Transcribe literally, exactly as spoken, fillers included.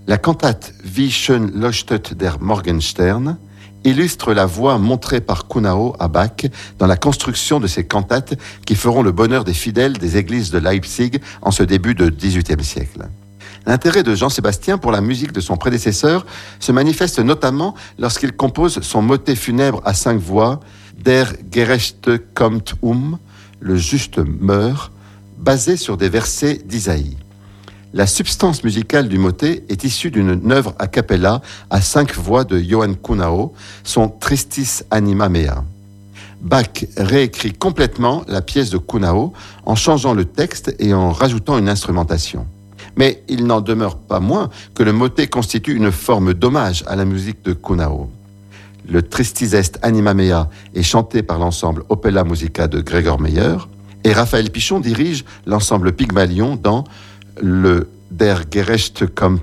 La cantate Wie schön leuchtet der Morgenstern illustre la voie montrée par Kuhnau à Bach dans la construction de ces cantates qui feront le bonheur des fidèles des églises de Leipzig en ce début de dix-huitième siècle. L'intérêt de Jean-Sébastien pour la musique de son prédécesseur se manifeste notamment lorsqu'il compose son motet funèbre à cinq voix Der Gerechte kommt um, le juste meurt, basé sur des versets d'Isaïe. La substance musicale du motet est issue d'une œuvre a cappella à cinq voix de Johann Kuhnau, son Tristis anima mea. Bach réécrit complètement la pièce de Kuhnau en changeant le texte et en rajoutant une instrumentation. Mais il n'en demeure pas moins que le motet constitue une forme d'hommage à la musique de Kuhnau. Le Tristis est anima mea est chanté par l'ensemble Opella Musica de Gregor Meyer et Raphaël Pichon dirige l'ensemble Pygmalion dans le Der Gerechte kommt